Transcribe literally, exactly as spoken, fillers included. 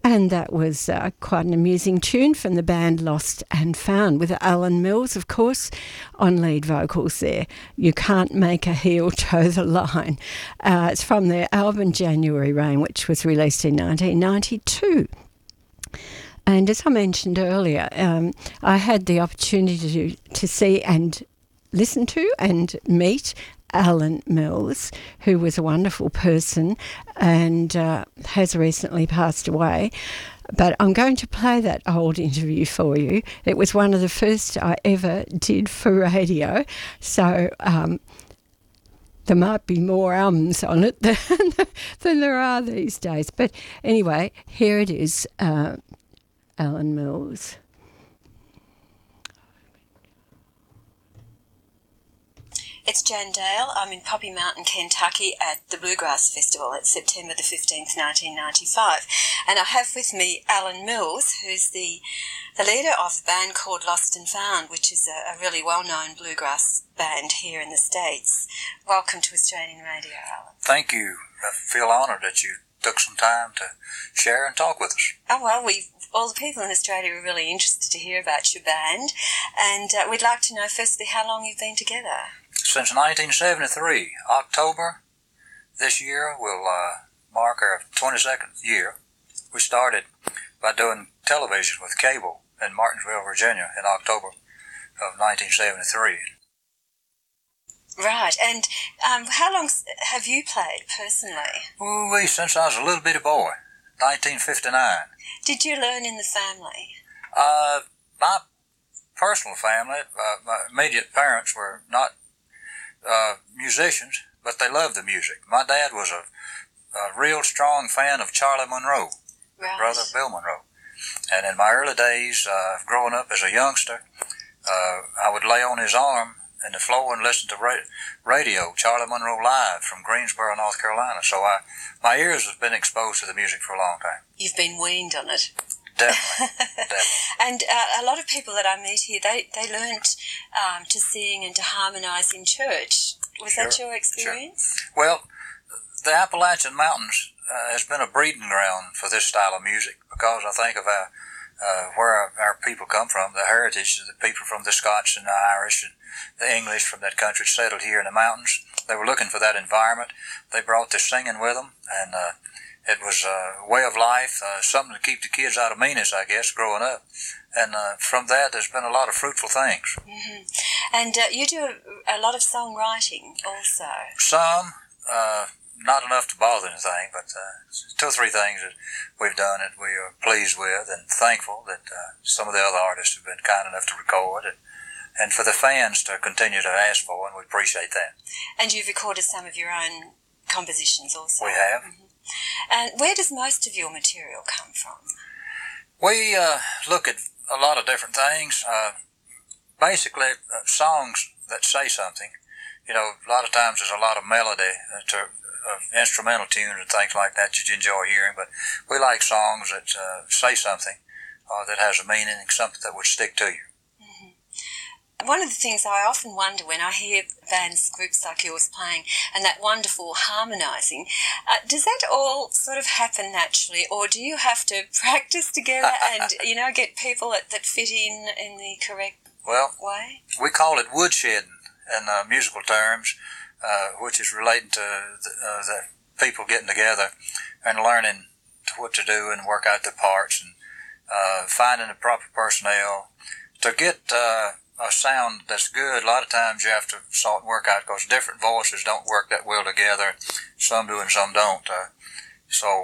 And that was uh, quite an amusing tune from the band Lost and Found, with Alan Mills, of course, on lead vocals there. You Can't Make a Heel Toe the Line. Uh, it's from their album January Rain, which was released in nineteen ninety-two. And as I mentioned earlier, um, I had the opportunity to, to see and listen to and meet Alan Mills, who was a wonderful person and uh, has recently passed away. But I'm going to play that old interview for you. It was one of the first I ever did for radio, so um, there might be more ums on it than, than there are these days. But anyway, here it is, uh, Alan Mills. It's Jan Dale. I'm in Poppy Mountain, Kentucky at the Bluegrass Festival. It's September the fifteenth, nineteen ninety-five. And I have with me Alan Mills, who's the, the leader of the band called Lost and Found, which is a, a really well-known bluegrass band here in the States. Welcome to Australian Radio, Alan. Thank you. I feel honoured that you took some time to share and talk with us. Oh, well, we all the people in Australia are really interested to hear about your band. And uh, we'd like to know, firstly, how long you've been together. Since nineteen seventy-three, October this year will uh, mark our twenty-second year. We started by doing television with cable in Martinsville, Virginia in October of nineteen seventy-three. Right, and um, how long have you played personally? Ooh, since I was a little bitty boy, nineteen fifty-nine. Did you learn in the family? Uh, my personal family, uh, my immediate parents were not Uh, musicians, but they loved the music. My dad was a, a real strong fan of Charlie Monroe, right. brother of Bill Monroe. And in my early days, uh, growing up as a youngster, uh, I would lay on his arm in the floor and listen to ra- radio, Charlie Monroe Live from Greensboro, North Carolina. So I, my ears have been exposed to the music for a long time. You've been weaned on it. Definitely, definitely. And uh, a lot of people that I meet here, they, they learnt um, to sing and to harmonise in church. Was Sure, that your experience? Sure. Well, the Appalachian Mountains uh, has been a breeding ground for this style of music because I think of our, uh, where our, our people come from, the heritage of the people from the Scots and the Irish and the English from that country settled here in the mountains. They were looking for that environment. They brought their singing with them, and uh, it was a way of life, uh, something to keep the kids out of meanness, I guess, growing up. And uh, from that, there's been a lot of fruitful things. Mm-hmm. And uh, you do a, a lot of songwriting also. Some, uh, not enough to bother anything, but uh, two or three things that we've done that we are pleased with and thankful that uh, some of the other artists have been kind enough to record it. And for the fans to continue to ask for, and we appreciate that. And you've recorded some of your own compositions also. We have. Mm-hmm. And where does most of your material come from? We uh, look at a lot of different things. Uh, basically, uh, songs that say something. You know, a lot of times there's a lot of melody uh, to uh, instrumental tunes and things like that that you enjoy hearing, but we like songs that uh, say something, uh, that has a meaning and something that would stick to you. One of the things I often wonder when I hear bands, groups like yours playing and that wonderful harmonising, uh, does that all sort of happen naturally, or do you have to practice together and, you know, get people that, that fit in in the correct well, way? We call it woodshedding in uh, musical terms, uh, which is relating to the, uh, the people getting together and learning what to do and work out the parts and uh, finding the proper personnel to get uh, a sound that's good. A lot of times you have to sort and work out because different voices don't work that well together. Some do and some don't. Uh, so